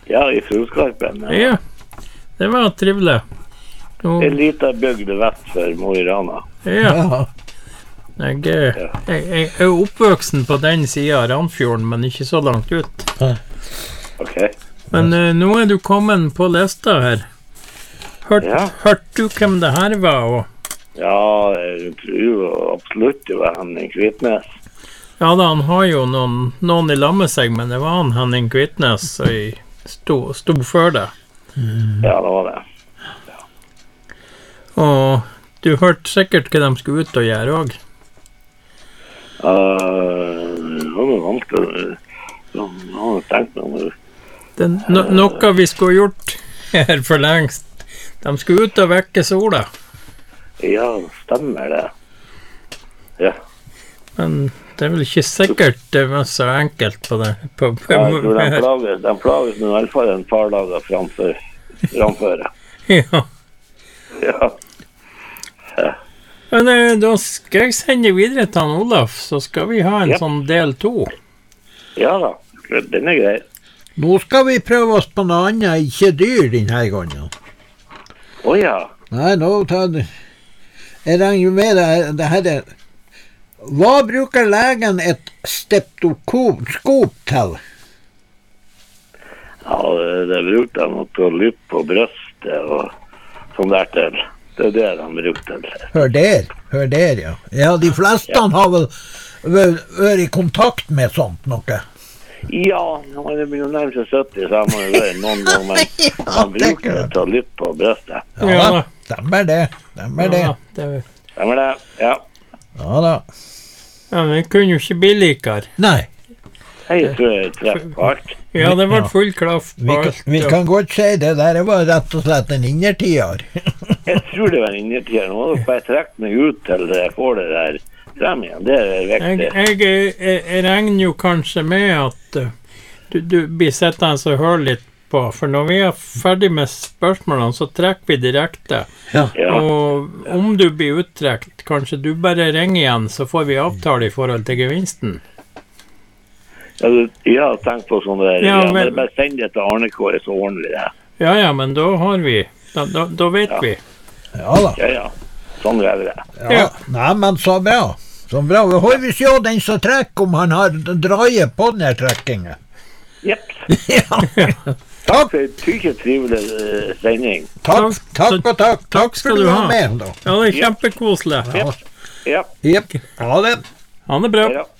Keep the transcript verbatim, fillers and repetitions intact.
Ja, i Solskarpen. Ja. ja, det var trivelig. Og... En liten bygd vest for Mo i Rana. Ja. Jeg, jeg, jeg er oppvoksen på den siden av Randfjorden, men ikke så langt ut. Ok. Men uh, nå er du kommet på lista her. Hørt, ja. Hørte du hvem det her var? Og... Ja, jeg tror jo absolutt det var Henning Kvitnes. Ja da, han har jo noen, noen i lag med seg, men det var han Henning Kvitnes som stod, stod for det. Mm. Ja, det var det. Ja. Og du hørte sikkert hva de skulle ut og gjøre også. Uh, det var vanskelig. Jeg har tenkt meg om det. No, noe vi skulle gjort her for lengst. De skulle ut og vekke sola. Ja, stemmer det. Ja. Men det er vel ikke sikkert det var så enkelt på det. På, på, ja, jeg tror de plages, de plages nå i hvert fall en par dager framfor, framfor. Ja. Ja. Ja. Men eh, da skal jeg sende videre til han Olaf, så skal vi ha en yep. sånn del to. Ja da, den er grei. Nå skal vi prøve oss på noe annet, ikke dyr denne gangen. Åja. Oh, Nei, nå tar det. Jeg regner med det, det her er... Hva bruker legen et steptoskop til? Ja, det, det bruker de nok til å lytte på brøstet og sånn der til. Det er det de bruker til. Hør der, hør der, ja. Ja, de fleste ja. har vel vært i kontakt med sånt noe. Ja, når man begynner å nærme seg sytti, så har man jo vært noen gang, men ja, man bruker det til å lytte på brøstet. Ja, ja. Stemmer det, stemmer det. Ja, det er... Stemmer det, ja. Ja da. Ja, men det kunne jo ikke bli likere. Nei. Jeg tror jeg treffer på alt. Ja, det var full klaff på vi kan, alt. Vi kan godt si det der, det var rett og slett en innertier. Jeg tror det var en innertier. Nå må du bare trekke meg ut til jeg får det der frem igjen. Det er viktig. Jeg, jeg, jeg, jeg regner jo kanskje med at uh, du, du blir sittende og høre litt på, for når vi er ferdig med spørsmålene, så trekker vi direkte. Ja. Og om du blir uttrekt, kanskje du bare ringer igjen, så får vi avtale i forhold til gevinsten. Ja, du, ja tenk på sånn der. Ja, ja, men, bare send det til Arne-Kåre, så ordner vi det. Ja, ja, men da har vi, da, da, da vet ja. vi. Ja da. Ja, ja. Sånn gjør vi det. Ja, ja. Nei, men så bra. Så bra. Vi har vi se den som trekker, om han har draget på den her trekkingen. Jepp. Ja. Takk for en tykke trivelig uh, sending. Takk, takk og takk. Takk skal du ha. Med, ja, det er kjempekoselig. Ja. Ja. Jepp. Ha det. Ha det bra. Ja.